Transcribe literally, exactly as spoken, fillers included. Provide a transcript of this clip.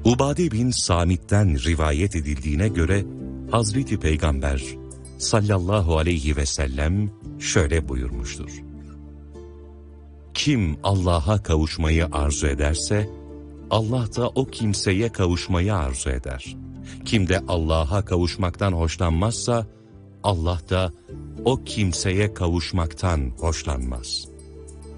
Ubade bin Samit'ten rivayet edildiğine göre Hazreti Peygamber sallallahu aleyhi ve sellem şöyle buyurmuştur: Kim Allah'a kavuşmayı arzu ederse, Allah da o kimseye kavuşmayı arzu eder. Kim de Allah'a kavuşmaktan hoşlanmazsa, Allah da o kimseye kavuşmaktan hoşlanmaz.